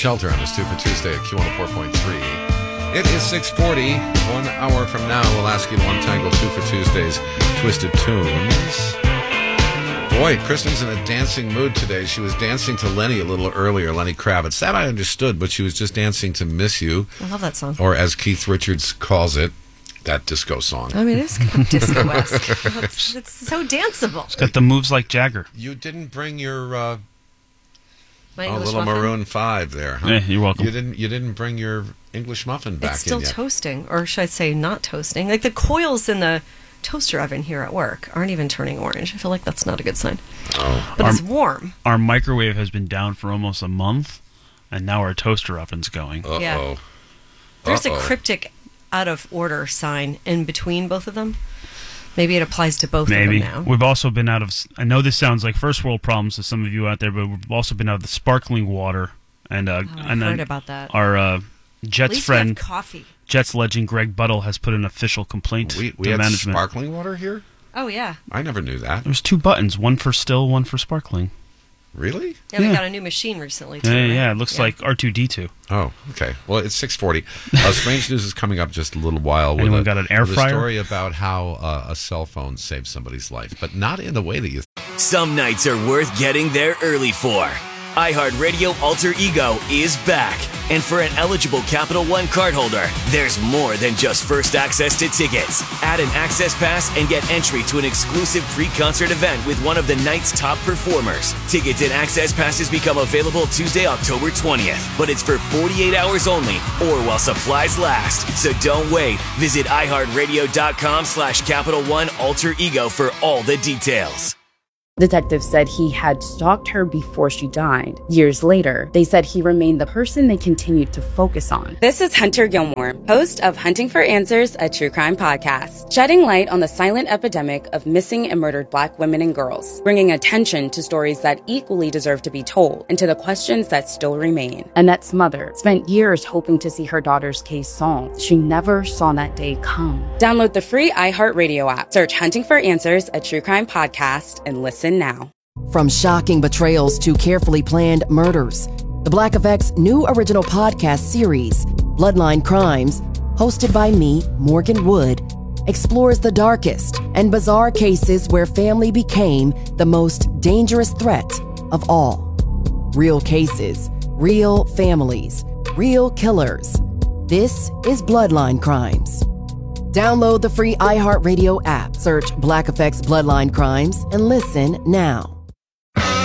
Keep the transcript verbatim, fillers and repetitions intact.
Shelter on this Super Tuesday at Q one oh four point three. It is six forty. One hour from now, we'll ask you to untangle two for Tuesday's Twisted Tunes. Boy, Kristen's in a dancing mood today. She was dancing to Lenny a little earlier, Lenny Kravitz. That I understood, but she was just dancing to Miss You. I love that song. Or as Keith Richards calls it, that disco song. I mean, it's kind of disco-esque. it's, it's so danceable. It's got the moves like Jagger. You didn't bring your uh, My oh, English little muffin? Maroon five there. Huh? Yeah, you're welcome. You didn't. You didn't bring your English muffin back It's still in yet. toasting, or should I say not toasting? Like the coils in the toaster oven here at work aren't even turning orange. I feel like that's not a good sign. Oh. But Our- it's warm. Our microwave has been down for almost a month, and now our toaster oven's going. Uh-oh. Yeah. There's Uh-oh. a cryptic out of order sign in between both of them. Maybe it applies to both Maybe. of them now. We've also been out of, I know this sounds like first world problems to some of you out there, but we've also been out of the sparkling water. And, uh, Oh, I've and heard uh, about that. our uh, At Jets least we have friend, coffee. Jets legend Greg Buttle has put an official complaint We, we to had management. sparkling water here? Oh, yeah. I never knew that. There's two buttons, one for still, one for sparkling. Really? Yeah, we Yeah. got a new machine recently, too. Yeah, yeah, right? yeah, it looks like R two D two. Oh, okay. Well, it's six forty. Uh, Strange News is coming up just a little while with, Anyone a, got an air with a fryer? story about how uh, a cell phone saved somebody's life, but not in the way that you Some nights are worth getting there early for. iHeartRadio Alter Ego is back. And for an eligible Capital One cardholder, there's more than just first access to tickets. Add an access pass and get entry to an exclusive pre-concert event with one of the night's top performers. Tickets and access passes become available Tuesday, October twentieth. But it's for forty-eight hours only or while supplies last. So don't wait. Visit iHeartRadio.com slash Capital One Alter Ego for all the details. Detectives said he had stalked her before she died. Years later, they said he remained the person they continued to focus on. This is Hunter Gilmore, host of Hunting for Answers, a true crime podcast, shedding light on the silent epidemic of missing and murdered Black women and girls, bringing attention to stories that equally deserve to be told and to the questions that still remain. Annette's mother spent years hoping to see her daughter's case solved. She never saw that day come. Download the free iHeartRadio app, search Hunting for Answers, a true crime podcast, and listen now. From shocking betrayals to carefully planned murders, the Black Effect's new original podcast series, Bloodline Crimes, hosted by me, Morgan Wood, explores the darkest and bizarre cases where family became the most dangerous threat of all. Real cases, real families, real killers. This is Bloodline Crimes. Download the free iHeartRadio app, search Black Effect's Bloodline Crimes, and listen now.